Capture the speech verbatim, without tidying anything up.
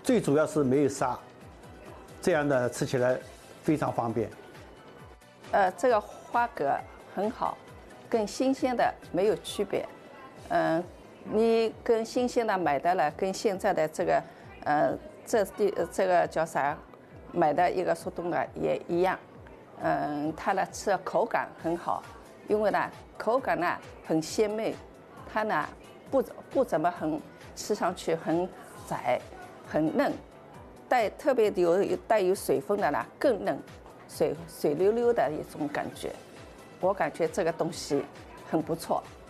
最主要是没有沙，这样的吃起来非常方便。 呃，这个花蛤很好，跟新鲜的没有区别。嗯、你跟新鲜的买的了，跟现在的这个，呃，这地这个叫啥，买的一个速冻的也一样。嗯，它呢吃的口感很好，因为呢口感呢很鲜美，它呢不不怎么很吃上去很窄，很嫩，带特别有带有水分的呢更嫩，水水溜溜的一种感觉。我感觉这个东西很不错。